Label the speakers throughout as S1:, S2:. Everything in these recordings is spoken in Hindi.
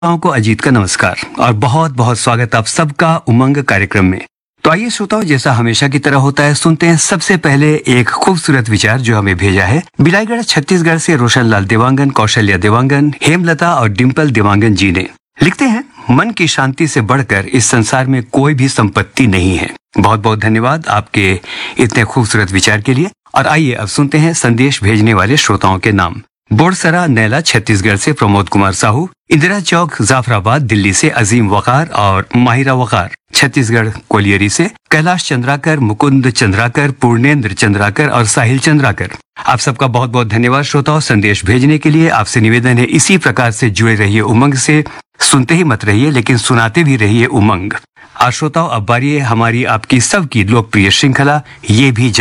S1: श्रोताओं को अजीत का नमस्कार और बहुत बहुत स्वागत आप सबका उमंग कार्यक्रम में। तो आइए श्रोताओं, जैसा हमेशा की तरह होता है, सुनते हैं सबसे पहले एक खूबसूरत विचार जो हमें भेजा है बिलाईगढ़ छत्तीसगढ़ से रोशनलाल देवांगन, कौशल्या देवांगन, हेमलता और डिम्पल देवांगन जी ने। लिखते हैं, मन की शांति से बढ़कर इस संसार में कोई भी संपत्ति नहीं है। बहुत बहुत धन्यवाद आपके इतने खूबसूरत विचार के लिए। और आइए अब सुनते हैं संदेश भेजने वाले श्रोताओं के नाम। बोरसरा नैला छत्तीसगढ़ से प्रमोद कुमार साहू, इंदिरा चौक जाफराबाद दिल्ली से अजीम वकार और माहिरा वकार, छत्तीसगढ़ कोलियरी से कैलाश चंद्राकर, मुकुंद चंद्राकर, पूर्णेंद्र चंद्राकर और साहिल चंद्राकर। आप सबका बहुत बहुत धन्यवाद श्रोताओं संदेश भेजने के लिए। आपसे निवेदन है, इसी प्रकार से जुड़े रहिए उमंग से। सुनते ही मत रहिए लेकिन सुनाते भी रहिए उमंग। आज श्रोताओं, अब बारी है हमारी आपकी सबकी लोकप्रिय श्रृंखला ये भी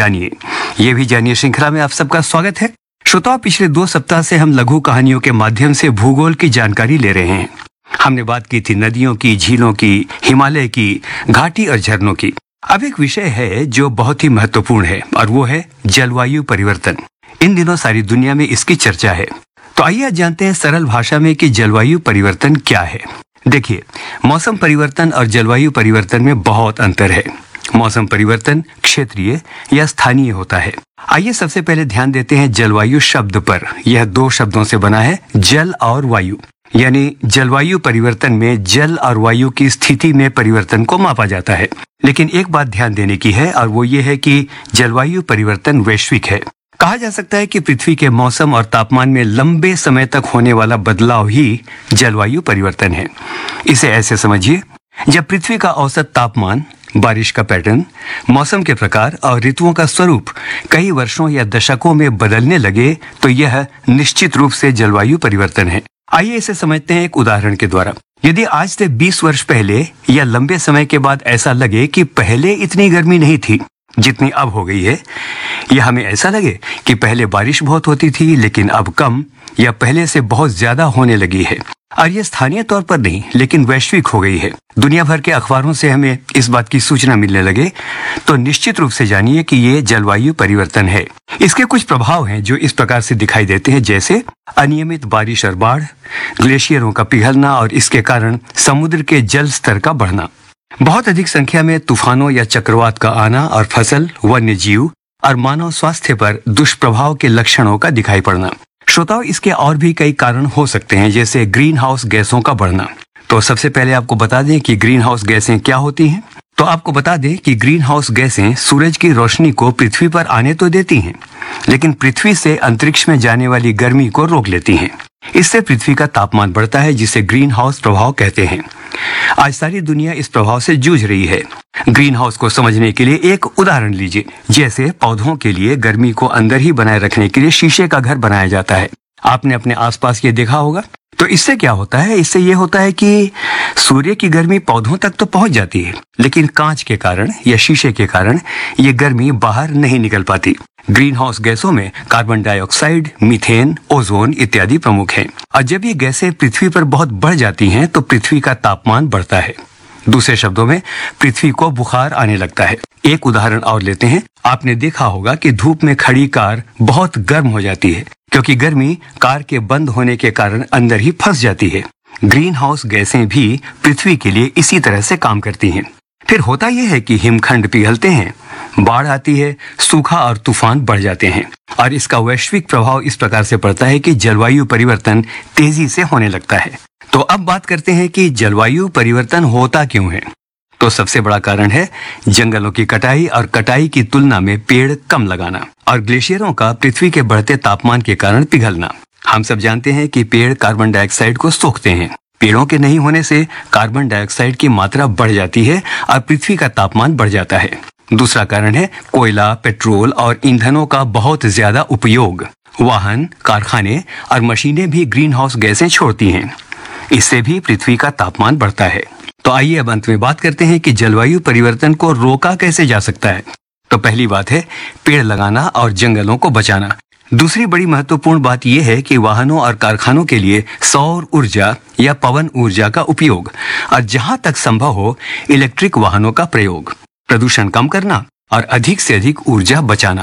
S1: जानिए श्रृंखला में आप सबका स्वागत है। श्रोताओं, पिछले 2 सप्ताह से हम लघु कहानियों के माध्यम से भूगोल की जानकारी ले रहे हैं। हमने बात की थी नदियों की, झीलों की, हिमालय की, घाटी और झरनों की। अब एक विषय है जो बहुत ही महत्वपूर्ण है और वो है जलवायु परिवर्तन। इन दिनों सारी दुनिया में इसकी चर्चा है। तो आइए आज जानते हैं सरल भाषा में कि जलवायु परिवर्तन क्या है। देखिए, मौसम परिवर्तन और जलवायु परिवर्तन में बहुत अंतर है। मौसम परिवर्तन क्षेत्रीय या स्थानीय होता है। आइए सबसे पहले ध्यान देते हैं जलवायु शब्द पर। यह 2 शब्दों से बना है, जल और वायु। यानी जलवायु परिवर्तन में जल और वायु की स्थिति में परिवर्तन को मापा जाता है। लेकिन एक बात ध्यान देने की है और वो ये है कि जलवायु परिवर्तन वैश्विक है। कहा जा सकता है कि पृथ्वी के मौसम और तापमान में लंबे समय तक होने वाला बदलाव ही जलवायु परिवर्तन है। इसे ऐसे समझिए, जब पृथ्वी का औसत तापमान, बारिश का पैटर्न, मौसम के प्रकार और ऋतुओं का स्वरूप कई वर्षों या दशकों में बदलने लगे तो यह निश्चित रूप से जलवायु परिवर्तन है। आइए इसे समझते हैं एक उदाहरण के द्वारा। यदि आज से 20 वर्ष पहले या लंबे समय के बाद ऐसा लगे कि पहले इतनी गर्मी नहीं थी जितनी अब हो गई है, या हमें ऐसा लगे कि पहले बारिश बहुत होती थी लेकिन अब कम या पहले से बहुत ज्यादा होने लगी है, और ये स्थानीय तौर पर नहीं लेकिन वैश्विक हो गई है, दुनिया भर के अखबारों से हमें इस बात की सूचना मिलने लगे, तो निश्चित रूप से जानिए कि ये जलवायु परिवर्तन है। इसके कुछ प्रभाव हैं जो इस प्रकार से दिखाई देते हैं, जैसे अनियमित बारिश और बाढ़, ग्लेशियरों का पिघलना और इसके कारण समुद्र के जल स्तर का बढ़ना, बहुत अधिक संख्या में तूफानों या चक्रवात का आना और फसल, वन्य जीव और मानव स्वास्थ्य पर दुष्प्रभाव के लक्षणों का दिखाई पड़ना। श्रोताओं, इसके और भी कई कारण हो सकते हैं, जैसे ग्रीन हाउस गैसों का बढ़ना। तो सबसे पहले आपको बता दें कि ग्रीन हाउस गैसें क्या होती हैं। तो आपको बता दें कि ग्रीन हाउस गैसें सूरज की रोशनी को पृथ्वी पर आने तो देती हैं, लेकिन पृथ्वी से अंतरिक्ष में जाने वाली गर्मी को रोक लेती हैं। इससे पृथ्वी का तापमान बढ़ता है, जिसे ग्रीन हाउस प्रभाव कहते हैं। आज सारी दुनिया इस प्रभाव से जूझ रही है। ग्रीन हाउस को समझने के लिए एक उदाहरण लीजिए। जैसे पौधों के लिए गर्मी को अंदर ही बनाए रखने के लिए शीशे का घर बनाया जाता है। आपने अपने आसपास ये देखा होगा। तो इससे क्या होता है? इससे ये होता है कि सूर्य की गर्मी पौधों तक तो पहुंच जाती है, लेकिन कांच के कारण या शीशे के कारण ये गर्मी बाहर नहीं निकल पाती। ग्रीन हाउस गैसों में कार्बन डाइऑक्साइड, मीथेन, ओजोन इत्यादि प्रमुख हैं। और जब ये गैसें पृथ्वी पर बहुत बढ़ जाती हैं तो पृथ्वी का तापमान बढ़ता है। दूसरे शब्दों में, पृथ्वी को बुखार आने लगता है। एक उदाहरण और लेते हैं। आपने देखा होगा कि धूप में खड़ी कार बहुत गर्म हो जाती है, क्योंकि गर्मी कार के बंद होने के कारण अंदर ही फंस जाती है। ग्रीन हाउस गैसें भी पृथ्वी के लिए इसी तरह से काम करती हैं। फिर होता यह है कि हिमखंड पिघलते हैं, बाढ़ आती है, सूखा और तूफान बढ़ जाते हैं, और इसका वैश्विक प्रभाव इस प्रकार से पड़ता है कि जलवायु परिवर्तन तेजी से होने लगता है। तो अब बात करते हैं कि जलवायु परिवर्तन होता क्यों है। तो सबसे बड़ा कारण है जंगलों की कटाई और कटाई की तुलना में पेड़ कम लगाना, और ग्लेशियरों का पृथ्वी के बढ़ते तापमान के कारण पिघलना। हम सब जानते हैं कि पेड़ कार्बन डाइऑक्साइड को सोखते हैं। पेड़ों के नहीं होने से कार्बन डाइऑक्साइड की मात्रा बढ़ जाती है और पृथ्वी का तापमान बढ़ जाता है। दूसरा कारण है कोयला, पेट्रोल और ईंधनों का बहुत ज्यादा उपयोग। वाहन, कारखाने और मशीनें भी ग्रीन हाउस गैसें छोड़ती हैं। इससे भी पृथ्वी का तापमान बढ़ता है। तो आइए अब अंत में बात करते हैं कि जलवायु परिवर्तन को रोका कैसे जा सकता है। तो पहली बात है पेड़ लगाना और जंगलों को बचाना। दूसरी बड़ी महत्वपूर्ण बात यह है कि वाहनों और कारखानों के लिए सौर ऊर्जा या पवन ऊर्जा का उपयोग, और जहां तक संभव हो इलेक्ट्रिक वाहनों का प्रयोग, प्रदूषण कम करना और अधिक से अधिक ऊर्जा बचाना। तो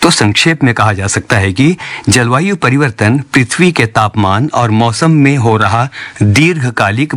S1: तो संक्षेप में कहा जा सकता है कि जलवायु परिवर्तन पृथ्वी के तापमान और मौसम में हो रहा दीर्घकालिक